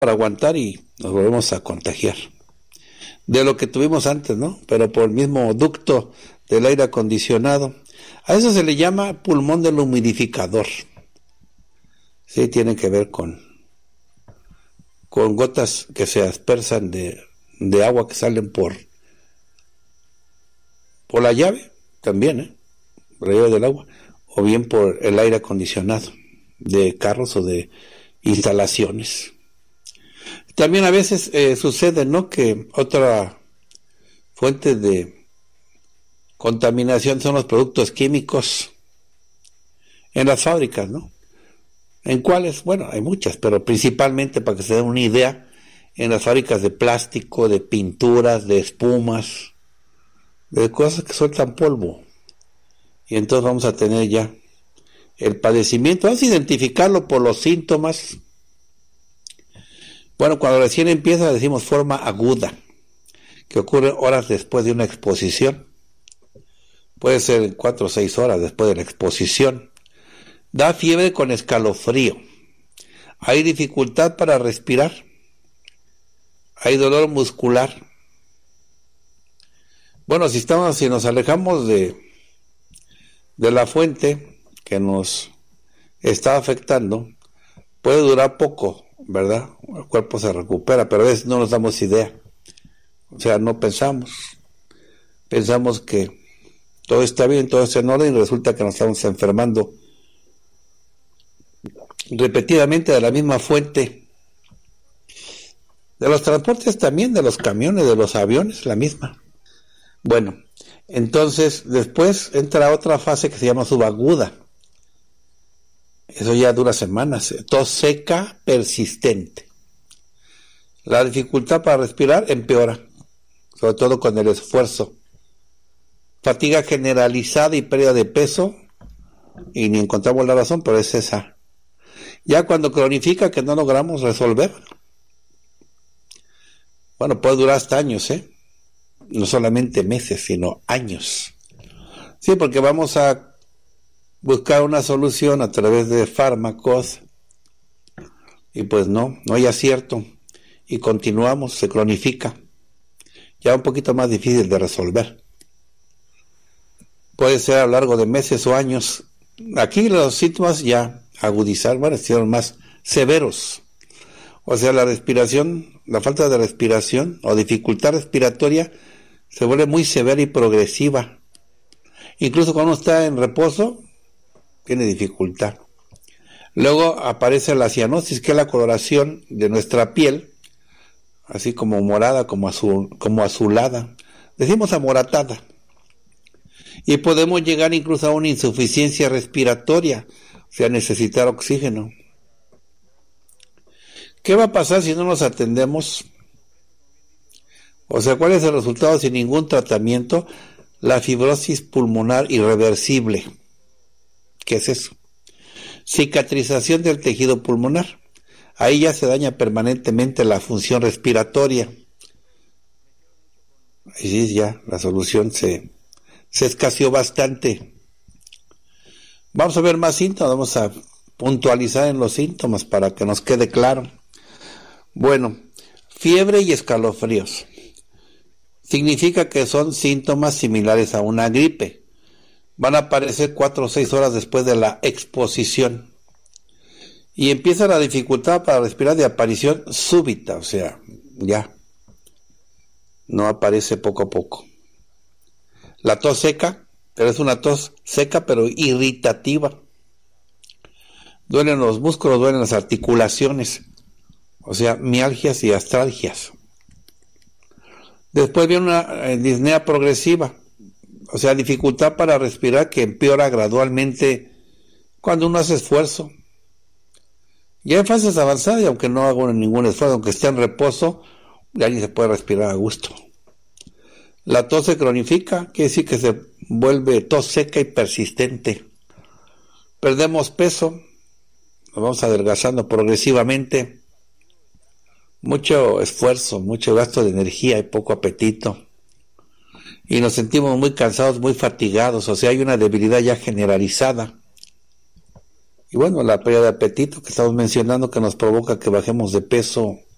para aguantar y nos volvemos a contagiar de lo que tuvimos antes, ¿no? Pero por el mismo ducto del aire acondicionado. A eso se le llama pulmón del humidificador. Sí, tiene que ver con gotas que se aspersan de agua que salen por la llave, también, por la llave del agua, o bien por el aire acondicionado de carros o de instalaciones. También a veces sucede, ¿no?, que otra fuente de contaminación son los productos químicos en las fábricas, ¿no? ¿En cuáles? Bueno, hay muchas, pero principalmente, para que se den una idea, en las fábricas de plástico, de pinturas, de espumas, de cosas que sueltan polvo. Y entonces vamos a tener ya el padecimiento. Vamos a identificarlo por los síntomas. Bueno, cuando recién empieza decimos forma aguda, que ocurre horas después de una exposición. Puede ser 4 o 6 horas después de la exposición. Da fiebre con escalofrío. Hay dificultad para respirar. Hay dolor muscular. Bueno, si nos alejamos de la fuente que nos está afectando, puede durar poco, ¿verdad? El cuerpo se recupera, pero a veces no nos damos idea. O sea, no pensamos que todo está bien, todo está en orden, y resulta que nos estamos enfermando repetidamente de la misma fuente. De los transportes también, de los camiones, de los aviones, la misma. Bueno, entonces después entra otra fase que se llama subaguda. Eso ya dura semanas. Tos seca persistente. La dificultad para respirar empeora, sobre todo con el esfuerzo. Fatiga generalizada y pérdida de peso, y ni encontramos la razón, pero es esa. Ya cuando cronifica, que no logramos resolver, bueno, puede durar hasta años, no solamente meses, sino años. Sí, porque vamos a buscar una solución a través de fármacos, y pues no hay acierto, y continuamos, se cronifica, ya un poquito más difícil de resolver. Puede ser a lo largo de meses o años. Aquí los síntomas ya agudizar, bueno, hicieron más severos. O sea, la respiración, la falta de respiración o dificultad respiratoria se vuelve muy severa y progresiva. Incluso cuando uno está en reposo, tiene dificultad. Luego aparece la cianosis, que es la coloración de nuestra piel, así como morada, como azulada. Decimos amoratada. Y podemos llegar incluso a una insuficiencia respiratoria, o sea, necesitar oxígeno. ¿Qué va a pasar si no nos atendemos? O sea, ¿cuál es el resultado sin ningún tratamiento? La fibrosis pulmonar irreversible. ¿Qué es eso? Cicatrización del tejido pulmonar. Ahí ya se daña permanentemente la función respiratoria. Y sí, ya la solución se escaseó bastante. Vamos a ver más síntomas, vamos a puntualizar en los síntomas para que nos quede claro. Bueno, fiebre y escalofríos. Significa que son síntomas similares a una gripe. Van a aparecer 4 o 6 horas después de la exposición. Y empieza la dificultad para respirar de aparición súbita, o sea, ya no aparece poco a poco. La tos seca, pero es una tos seca pero irritativa. Duelen los músculos, duelen las articulaciones, o sea, mialgias y astralgias. Después viene una disnea progresiva, o sea, dificultad para respirar que empeora gradualmente cuando uno hace esfuerzo. Ya en fases avanzadas, y aunque no hago ningún esfuerzo, aunque esté en reposo, ya ni se puede respirar a gusto. La tos se cronifica, quiere decir que se vuelve tos seca y persistente. Perdemos peso, nos vamos adelgazando progresivamente. Mucho esfuerzo, mucho gasto de energía y poco apetito. Y nos sentimos muy cansados, muy fatigados, o sea, hay una debilidad ya generalizada. Y bueno, la pérdida de apetito que estamos mencionando, que nos provoca que bajemos de peso